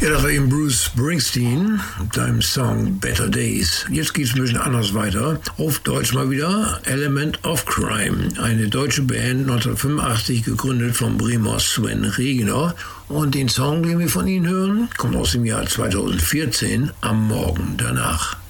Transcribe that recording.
Ja, das war eben Bruce Springsteen mit seinem Song Better Days. Jetzt geht's ein bisschen anders weiter. Auf Deutsch mal wieder Element of Crime. Eine deutsche Band, 1985 gegründet von Bremer Sven Regner. Und den Song, den wir von ihnen hören, kommt aus dem Jahr 2014, Am Morgen danach.